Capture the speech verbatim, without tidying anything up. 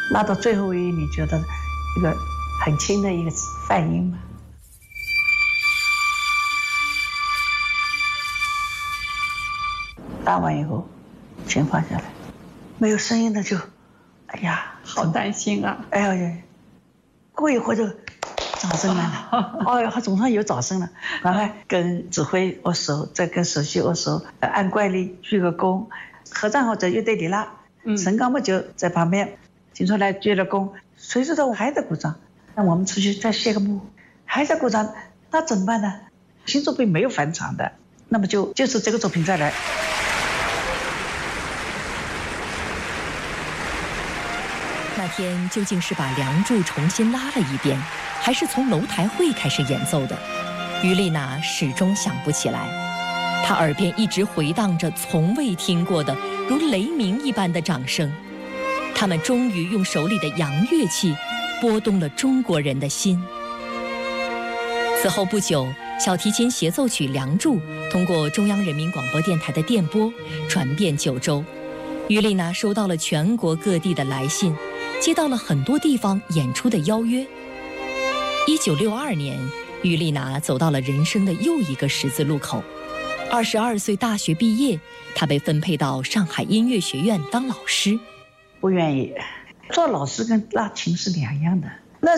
拉到最后一，你觉得一个很轻的一个泛音嘛。拉完以后，琴放下来，没有声音的就，哎呀， 好担心啊！ 哎呀，过一会儿就掌声来了，哦哟，总算有掌声了，赶快跟指挥握手，再跟首席握手，按惯例鞠个躬，合唱后在乐队里拉，陈刚木就在旁边，请出来鞠了躬，谁知道我还在鼓掌，那我们出去再谢个幕，还在鼓掌，那怎么办呢？新作品没有返场的，那么就就是这个作品再来。 那天究竟是把《梁祝》重新拉了一遍，还是从楼台会开始演奏的？于丽娜始终想不起来。她耳边一直回荡着从未听过的如雷鸣一般的掌声。他们终于用手里的洋乐器拨动了中国人的心。此后不久，小提琴协奏曲《梁祝》通过中央人民广播电台的电波传遍九州。于丽娜收到了全国各地的来信，接到了很多地方演出的邀约。一九六二年，于丽娜走到了人生的又一个十字路口。二十二岁大学毕业，她被分配到上海音乐学院当老师。 不愿意，做老师跟拉琴是两样的。